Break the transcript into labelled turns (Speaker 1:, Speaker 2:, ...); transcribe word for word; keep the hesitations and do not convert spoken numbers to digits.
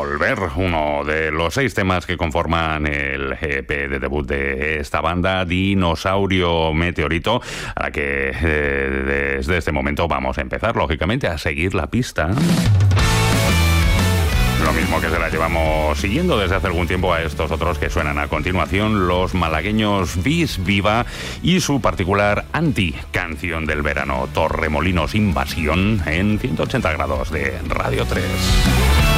Speaker 1: Volver, uno de los seis temas que conforman el E P de debut de esta banda, Dinosaurio Meteorito, a la que eh, desde este momento vamos a empezar, lógicamente, a seguir la pista. Lo mismo que se la llevamos siguiendo desde hace algún tiempo a estos otros que suenan a continuación, los malagueños Vis Viva y su particular anti-canción del verano, Torremolinos Invasión, en ciento ochenta grados de Radio tres.